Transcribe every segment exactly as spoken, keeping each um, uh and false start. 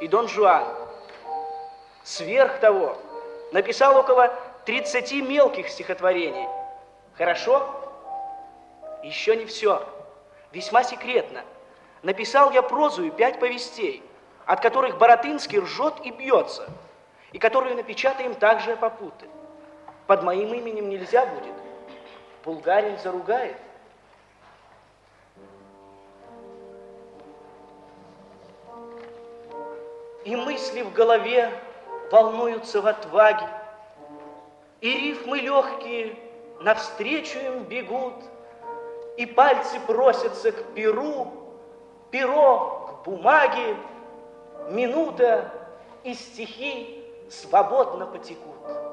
и Дон Жуан. Сверх того, написал около тридцати мелких стихотворений. Хорошо? Еще не все. Весьма секретно. Написал я прозу и пять повестей, от которых Баратынский ржет и бьется, и которые напечатаем также попуты. Под моим именем нельзя будет. Булгарин заругает. И мысли в голове волнуются в отваге, и рифмы легкие навстречу им бегут, и пальцы просятся к перу, перо к бумаге, минута и стихи свободно потекут.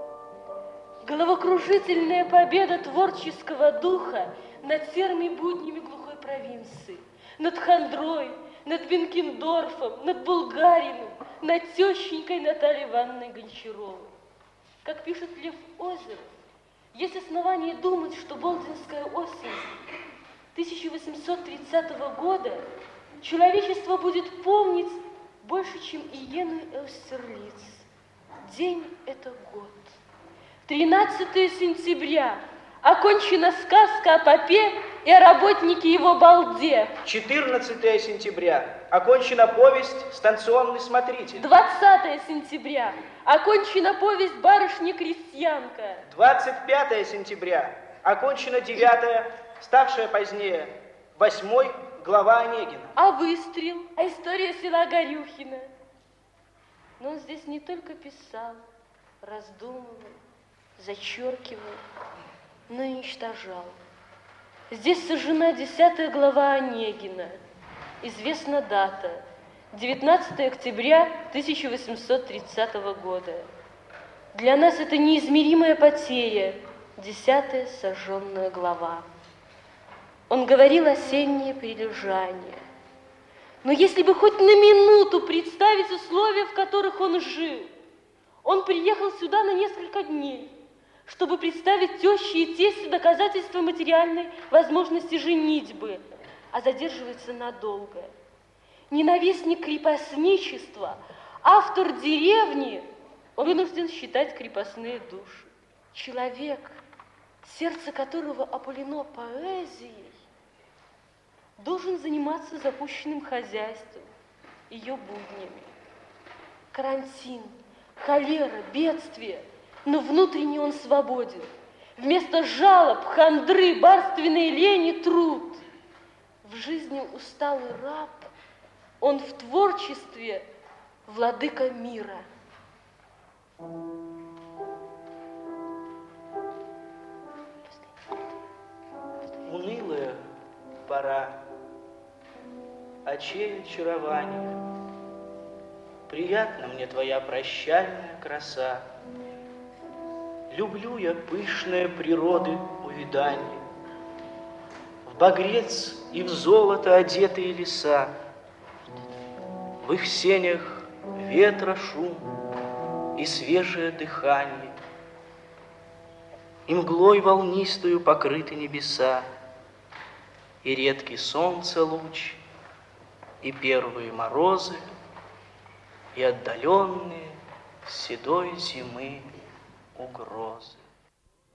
Головокружительная победа творческого духа над серыми буднями глухой провинции, над хандрой, над Бенкендорфом, над Булгариным, над тещенькой Натальей Ивановной Гончаровой. Как пишет Лев Озеров, есть основания думать, что Болдинская осень тысяча восемьсот тридцатого года человечество будет помнить больше, чем Иену и Аустерлиц. День – это год. тринадцатое сентября. Окончена сказка о попе и о работнике его балде. четырнадцатое сентября. Окончена повесть «Станционный смотритель». двадцатое сентября. Окончена повесть «Барышня-крестьянка». двадцать пятое сентября. Окончена девятая, ставшая позднее, восьмой глава Онегина. А выстрел? А история села Горюхина? Но он здесь не только писал, раздумывал, зачеркивал, но и уничтожал. Здесь сожжена десятая глава Онегина. Известна дата – девятнадцатое октября тысяча восемьсот тридцатого года. Для нас это неизмеримая потеря, десятая сожженная глава. Он говорил осеннее прилежание. Но если бы хоть на минуту представить условия, в которых он жил, он приехал сюда на несколько дней, чтобы представить теще и тестю доказательства материальной возможности женитьбы, а задерживается надолго. Ненавистник крепостничества, автор деревни, он вынужден считать крепостные души. Человек, сердце которого опалено поэзией, должен заниматься запущенным хозяйством, ее буднями. Карантин, холера, бедствие, но внутренне он свободен. Вместо жалоб, хандры, барственной лени труд. В жизни усталый раб, он в творчестве владыка мира. Унылая пора, очей очарования. Приятна мне твоя прощальная краса. Люблю я пышное природы увиданье, в багрец и в золото одетые леса, в их сенях ветра шум и свежее дыхание, и мглой волнистую покрыты небеса, и редкий солнце луч, и первые морозы, и отдаленные седой зимы угрозы.